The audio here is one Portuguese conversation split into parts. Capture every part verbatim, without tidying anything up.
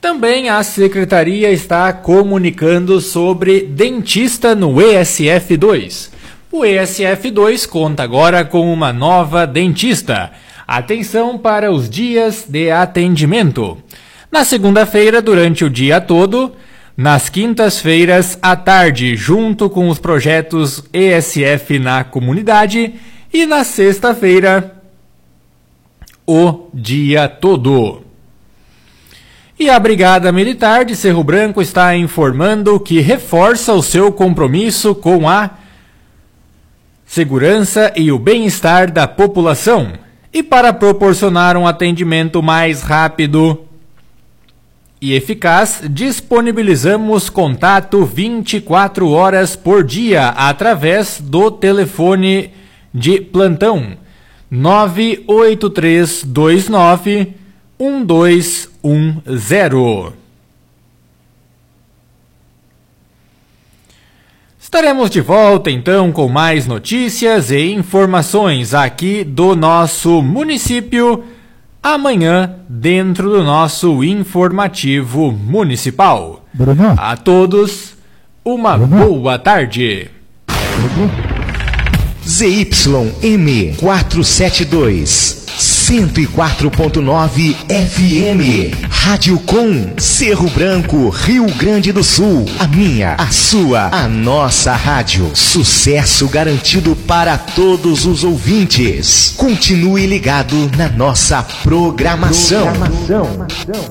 Também a Secretaria está comunicando sobre dentista no E S F dois. O E S F dois conta agora com uma nova dentista. Atenção para os dias de atendimento. Na segunda-feira, durante o dia todo, nas quintas-feiras, à tarde, junto com os projetos E S F na comunidade, e na sexta-feira, o dia todo. E a Brigada Militar de Cerro Branco está informando que reforça o seu compromisso com a segurança e o bem-estar da população. E para proporcionar um atendimento mais rápido e eficaz, disponibilizamos contato vinte e quatro horas por dia através do telefone de plantão nove oito três dois nove um dois um zero. Estaremos de volta então com mais notícias e informações aqui do nosso município amanhã dentro do nosso informativo municipal. Bruno. A todos, uma Bruno. boa tarde. Z Y M quatrocentos e setenta e dois, cento e quatro ponto nove F M, Rádio Com, Cerro Branco, Rio Grande do Sul. A minha, a sua, a nossa rádio. Sucesso garantido para todos os ouvintes. Continue ligado na nossa programação. programação.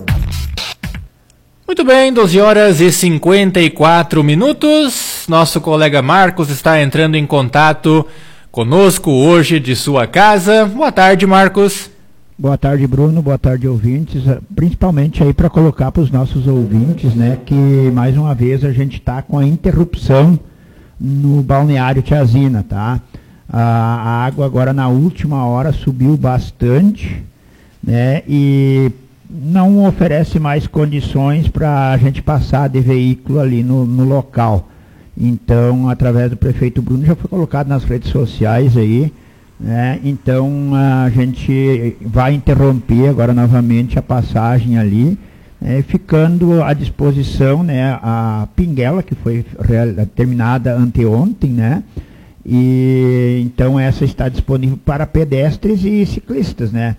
Muito bem, doze horas e cinquenta e quatro minutos. Nosso colega Marcos está entrando em contato conosco hoje de sua casa. Boa tarde, Marcos. Boa tarde, Bruno. Boa tarde, ouvintes. Principalmente aí para colocar para os nossos ouvintes, né, que mais uma vez a gente está com a interrupção no balneário Tiazina, tá? A, a água agora na última hora subiu bastante, né, e não oferece mais condições para a gente passar de veículo ali no, no local. Então, através do prefeito Bruno, já foi colocado nas redes sociais aí, né? Então, a gente vai interromper agora novamente a passagem ali, né? Ficando à disposição, né, a pinguela, que foi real, terminada anteontem, né? E então essa está disponível para pedestres e ciclistas, né?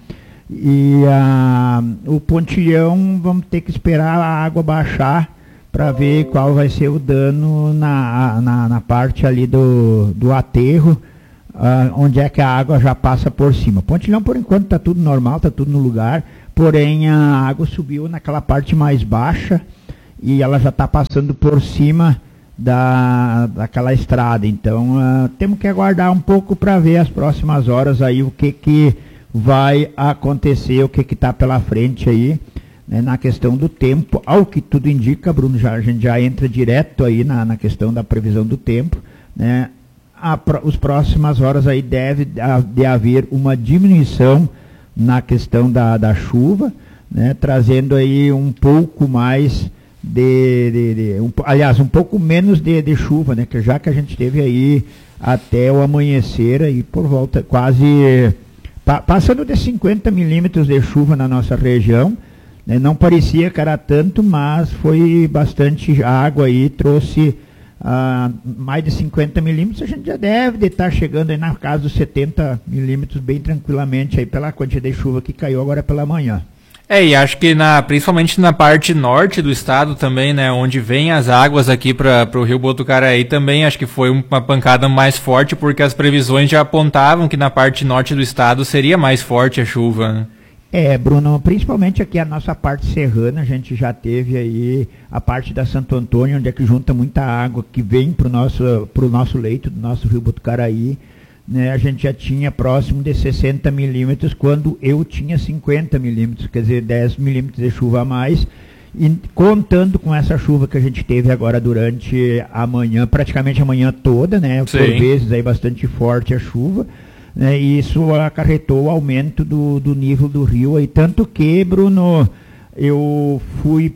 E a, o pontilhão, vamos ter que esperar a água baixar para ver qual vai ser o dano na, na, na parte ali do, do aterro, uh, onde é que a água já passa por cima. Pontilhão, por enquanto, está tudo normal, está tudo no lugar, porém a água subiu naquela parte mais baixa e ela já está passando por cima da, daquela estrada. Então, uh, temos que aguardar um pouco para ver as próximas horas aí o que que vai acontecer, o que que está pela frente aí, né, na questão do tempo. Ao que tudo indica, Bruno, já, a gente já entra direto aí na, na questão da previsão do tempo, né? A, os próximas horas aí deve de haver uma diminuição na questão da, da chuva, né, trazendo aí um pouco mais de, de, de um, aliás, um pouco menos de, de chuva, né, que já que a gente teve aí até o amanhecer aí por volta quase pa, passando de cinquenta milímetros de chuva na nossa região. Não parecia que era tanto, mas foi bastante água aí, trouxe uh, mais de cinquenta milímetros. A gente já deve estar chegando aí na casa dos setenta milímetros bem tranquilamente aí pela quantidade de chuva que caiu agora pela manhã. É, e acho que na, principalmente na parte norte do estado também, né, onde vem as águas aqui para o Rio Botucaraí também, acho que foi uma pancada mais forte, porque as previsões já apontavam que na parte norte do estado seria mais forte a chuva, né? É, Bruno, principalmente aqui a nossa parte serrana, a gente já teve aí a parte da Santo Antônio, onde é que junta muita água que vem para o nosso, pro nosso leito, do nosso Rio Botucaraí, né? A gente já tinha próximo de sessenta milímetros, quando eu tinha cinquenta milímetros, quer dizer, dez milímetros de chuva a mais, e contando com essa chuva que a gente teve agora durante a manhã, praticamente a manhã toda, né? Por Sim. vezes aí bastante forte a chuva, né, e isso acarretou o aumento do, do nível do rio aí, tanto que, Bruno, eu fui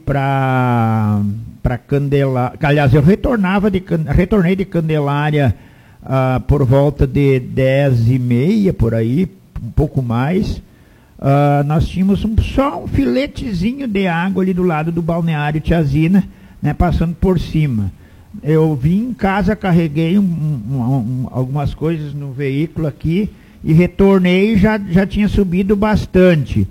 para para Candelária, aliás, eu retornava de, retornei de Candelária uh, por volta de dez e meia, por aí, um pouco mais, uh, nós tínhamos um, só um filetezinho de água ali do lado do balneário Tiazina, né, passando por cima. Eu vim em casa, carreguei um, um, um, algumas coisas no veículo aqui e retornei, já, já tinha subido bastante.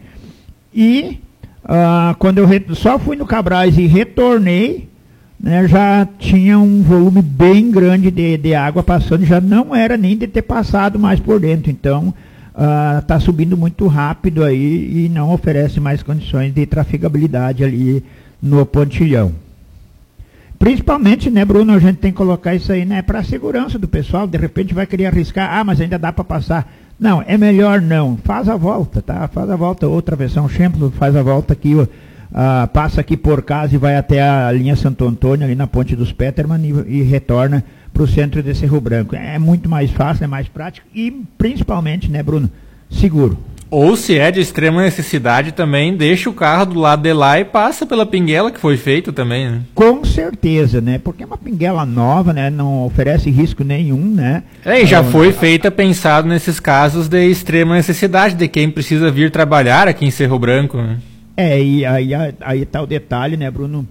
E uh, quando eu re... só fui no Cabrais e retornei, né, já tinha um volume bem grande de, de água passando, já não era nem de ter passado mais por dentro. Então está uh, subindo muito rápido aí e não oferece mais condições de trafegabilidade ali no pontilhão. Principalmente, né, Bruno, a gente tem que colocar isso aí, né, para a segurança do pessoal. De repente vai querer arriscar, ah, mas ainda dá para passar. Não, é melhor não. Faz a volta, tá? Faz a volta, outra versão, exemplo, faz a volta aqui, uh, passa aqui por casa e vai até a linha Santo Antônio, ali na Ponte dos Peterman, e, e retorna para o centro de Cerro Branco. É muito mais fácil, é mais prático e, principalmente, né, Bruno, seguro. Ou se é de extrema necessidade também, deixa o carro do lado de lá e passa pela pinguela que foi feito também, né? Com certeza, né? Porque é uma pinguela nova, né? Não oferece risco nenhum, né? É, e já foi feita pensado nesses casos de extrema necessidade, de quem precisa vir trabalhar aqui em Cerro Branco, né? É, e aí, aí tá o detalhe, né, Bruno?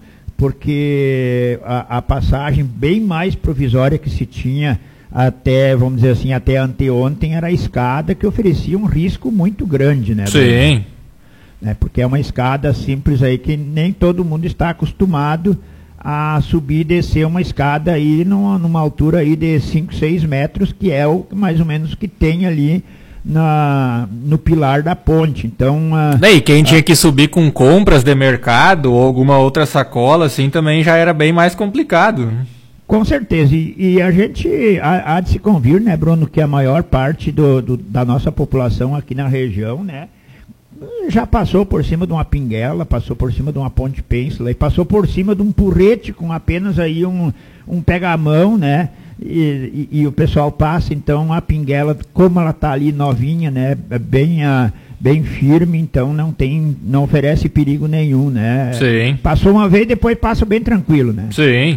Porque a, a passagem bem mais provisória que se tinha até, vamos dizer assim, até anteontem, era a escada que oferecia um risco muito grande, né? Sim. Né, porque é uma escada simples aí que nem todo mundo está acostumado a subir e descer uma escada aí numa, numa altura aí de cinco, seis metros, que é o mais ou menos que tem ali na, no pilar da ponte. Então, uh, e quem uh, tinha que subir com compras de mercado ou alguma outra sacola, assim, também já era bem mais complicado. Com certeza, e, e a gente há, há de se convir, né, Bruno, que a maior parte do, do, da nossa população aqui na região, né, já passou por cima de uma pinguela, passou por cima de uma ponte pênsula, e passou por cima de um porrete com apenas aí um, um pega-mão, né, e, e, e o pessoal passa, então a pinguela, como ela está ali novinha, né, bem, uh, bem firme, então não tem, não oferece perigo nenhum, né. Sim. Passou uma vez, depois passa bem tranquilo, né. Sim.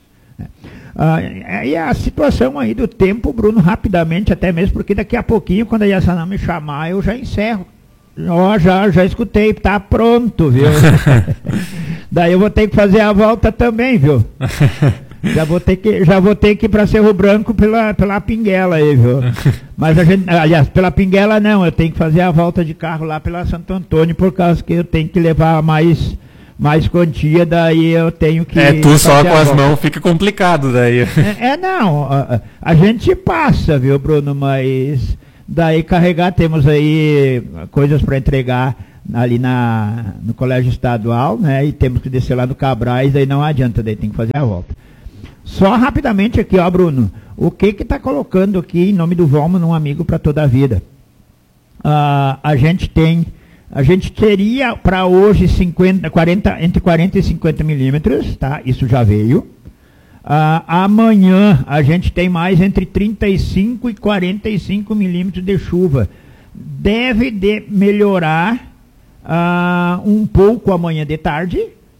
Ah, e a situação aí do tempo, Bruno, rapidamente, até mesmo porque daqui a pouquinho, quando a Yassanã me chamar, eu já encerro. Ó, já, já escutei, tá pronto, viu? Daí eu vou ter que fazer a volta também, viu? Já vou ter que, já vou ter que ir para Cerro Branco pela, pela Pinguela aí, viu? Mas a gente, aliás, pela Pinguela não, eu tenho que fazer a volta de carro lá pela Santo Antônio, por causa que eu tenho que levar mais... mais quantia, daí eu tenho que... É, tu só com as mãos fica complicado daí. É, é não, a, a gente passa, viu, Bruno, mas daí carregar, temos aí coisas para entregar ali na, no colégio estadual, né, e temos que descer lá no Cabrais, daí não adianta, daí tem que fazer a volta. Só rapidamente aqui, ó, Bruno, o que que tá colocando aqui em nome do Volmo num amigo para toda a vida? Ah, a gente tem... A gente teria para hoje cinquenta, quarenta, entre quarenta e cinquenta milímetros, tá? Isso já veio. Ah, amanhã a gente tem mais entre trinta e cinco e quarenta e cinco milímetros de chuva. Deve de melhorar ah, um pouco amanhã de tarde.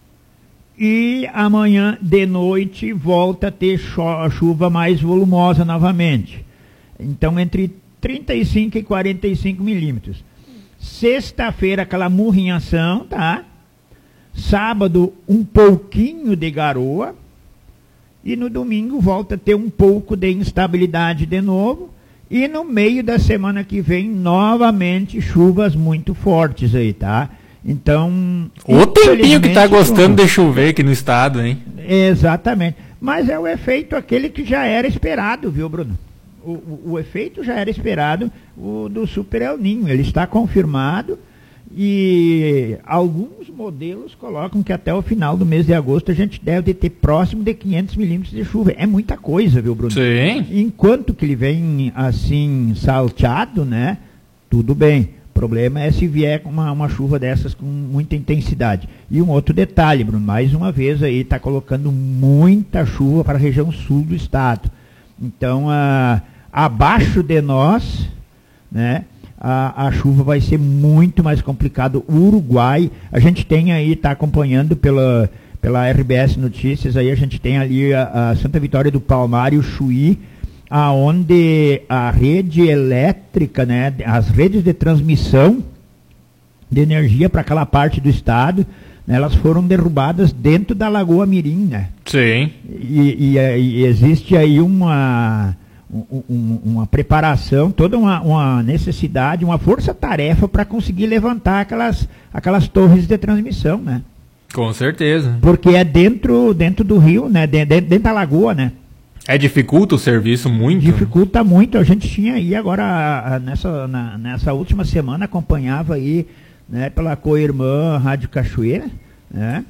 E amanhã de noite volta a ter chuva mais volumosa novamente. Então entre trinta e cinco e quarenta e cinco milímetros. Sexta-feira, aquela murrinhação, tá? Sábado, um pouquinho de garoa. E no domingo, volta a ter um pouco de instabilidade de novo. E no meio da semana que vem, novamente, chuvas muito fortes aí, tá? Então... O tempinho que tá gostando de chover aqui no estado, hein? Exatamente. Mas é o efeito aquele que já era esperado, viu, Bruno? O, o, o efeito já era esperado, o do Super El Niño, ele está confirmado e alguns modelos colocam que até o final do mês de agosto a gente deve ter próximo de quinhentos milímetros de chuva. É muita coisa, viu, Bruno? Sim. Enquanto que ele vem assim salteado, né, tudo bem. O problema é se vier com uma, uma chuva dessas com muita intensidade. E um outro detalhe, Bruno, mais uma vez aí está colocando muita chuva para a região sul do estado. Então, a abaixo de nós, né, a, a chuva vai ser muito mais complicado. O Uruguai, a gente tem aí, está acompanhando pela, pela R B S Notícias, aí a gente tem ali a, a Santa Vitória do Palmar e o Chuí, aonde a rede elétrica, né, as redes de transmissão de energia para aquela parte do estado, né, elas foram derrubadas dentro da Lagoa Mirim, né? Sim. E, e, e existe aí uma, um, uma preparação, toda uma, uma necessidade, uma força-tarefa para conseguir levantar aquelas, aquelas torres de transmissão, né? Com certeza. Porque é dentro, dentro do rio, né? Dentro, dentro da lagoa, né? É, dificulta o serviço muito? Dificulta muito. A gente tinha aí agora, nessa, na, nessa última semana, acompanhava aí, né, pela co-irmã Rádio Cachoeira, né?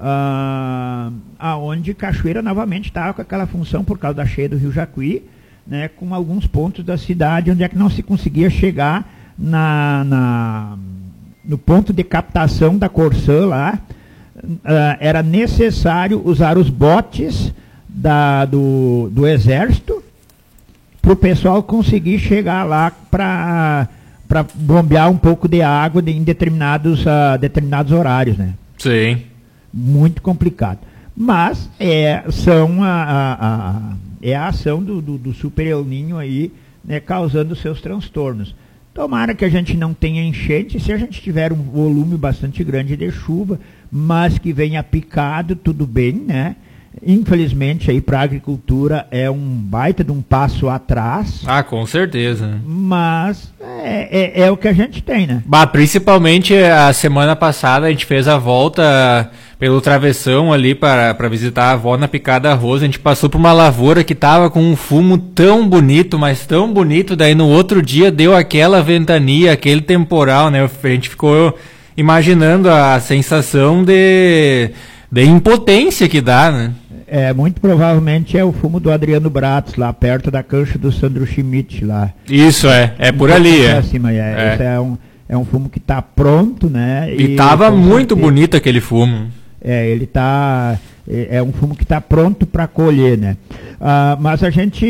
Ah, aonde Cachoeira novamente estava com aquela função por causa da cheia do Rio Jacuí, né, com alguns pontos da cidade onde é que não se conseguia chegar na, na, no ponto de captação da Corsã lá. Ah, era necessário usar os botes da, do, do Exército para o pessoal conseguir chegar lá para para bombear um pouco de água de, em determinados, uh, determinados horários, né? Sim. Muito complicado. Mas é, são a, a, a, é a ação do, do, do Super El Niño aí, né, causando seus transtornos. Tomara que a gente não tenha enchente, se a gente tiver um volume bastante grande de chuva, mas que venha picado, tudo bem, né? Infelizmente aí para a agricultura é um baita de um passo atrás. Ah, com certeza. Mas é, é, é o que a gente tem, né? Bah, principalmente a semana passada a gente fez a volta pelo travessão ali para para visitar a avó na Picada Arroz. A gente passou por uma lavoura que tava com um fumo tão bonito, mas tão bonito. Daí no outro dia deu aquela ventania, aquele temporal, né? A gente ficou imaginando a sensação de, de impotência que dá, né? É, muito provavelmente é o fumo do Adriano Bratz, lá perto da cancha do Sandro Schmidt, lá. Isso, é, é por ali, é. Acima, é. É. Esse é, um, é um fumo que está pronto, né? E, e tava muito certeza, bonito aquele fumo. É, ele tá, é, é um fumo que está pronto para colher, né? Ah, mas a gente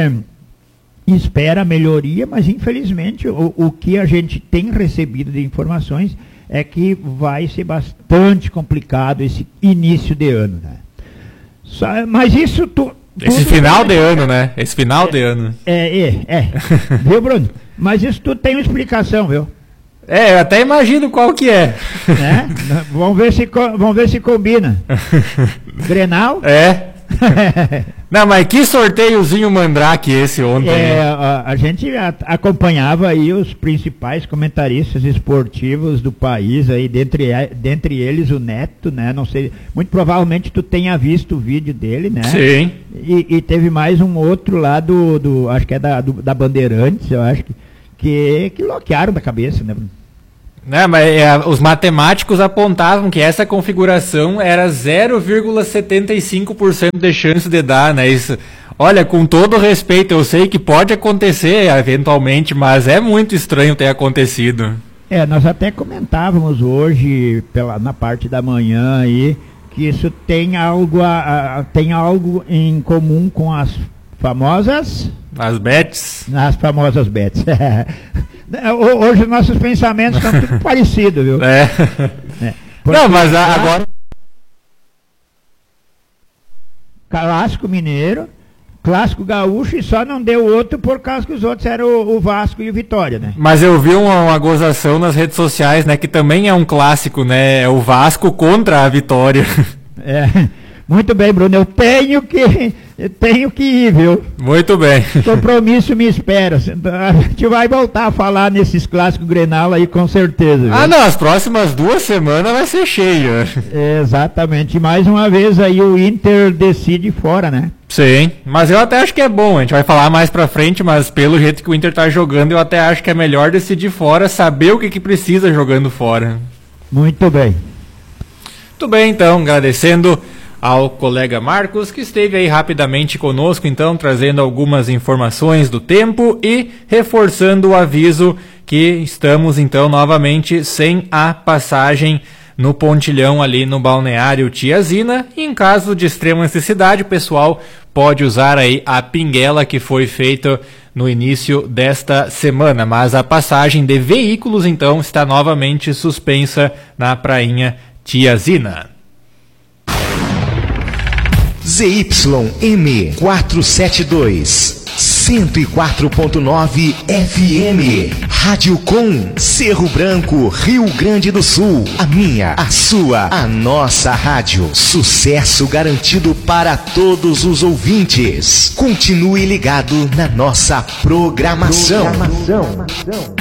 espera melhoria, mas infelizmente o, o que a gente tem recebido de informações é que vai ser bastante complicado esse início de ano, né? Mas isso tu, esse final de ano, né? Esse final é, de ano. É, é, é. Viu, Bruno? Mas isso tudo tem uma explicação, viu? É, eu até imagino qual que é. Né? Vamos ver se, vamos ver se combina. Grenal? É. Não, mas que sorteiozinho mandrake esse ontem. É, a, a gente a, acompanhava aí os principais comentaristas esportivos do país, aí, dentre, dentre eles o Neto, né? Não sei, muito provavelmente tu tenha visto o vídeo dele, né? Sim. E, e teve mais um outro lá do, do acho que é da, do, da Bandeirantes, eu acho que, que, que bloquearam da cabeça, né, Bruno? Né, mas é, os matemáticos apontavam que essa configuração era zero vírgula setenta e cinco por cento de chance de dar, né? Isso, olha, com todo respeito, eu sei que pode acontecer eventualmente, mas é muito estranho ter acontecido. É, nós até comentávamos hoje, pela, na parte da manhã aí, que isso tem algo, a, a, tem algo em comum com as famosas... As bets? As famosas bets. Hoje nossos pensamentos estão tudo parecidos, viu? É. É. Não, mas a, agora... Clássico Mineiro, Clássico Gaúcho, e só não deu outro por causa que os outros eram o, o Vasco e o Vitória, né? Mas eu vi uma, uma gozação nas redes sociais, né? Que também é um clássico, né? É o Vasco contra a Vitória. É. Muito bem, Bruno, eu tenho que, eu tenho que ir, viu? Muito bem. Compromisso me espera. A gente vai voltar a falar nesses clássicos Grenal aí com certeza. Viu? Ah, não, as próximas duas semanas vai ser cheio. É, exatamente. E mais uma vez aí o Inter decide fora, né? Sim, mas eu até acho que é bom, a gente vai falar mais pra frente, mas pelo jeito que o Inter tá jogando, eu até acho que é melhor decidir fora, saber o que, que precisa jogando fora. Muito bem. Muito bem, então, agradecendo ao colega Marcos, que esteve aí rapidamente conosco, então, trazendo algumas informações do tempo e reforçando o aviso que estamos, então, novamente sem a passagem no pontilhão ali no balneário Tiazina. E em caso de extrema necessidade, o pessoal pode usar aí a pinguela que foi feita no início desta semana, mas a passagem de veículos, então, está novamente suspensa na prainha Tiazina. Z Y M quatrocentos e setenta e dois, cento e quatro ponto nove F M. Rádio Com, Cerro Branco, Rio Grande do Sul. A minha, a sua, a nossa rádio. Sucesso garantido para todos os ouvintes. Continue ligado na nossa programação. programação.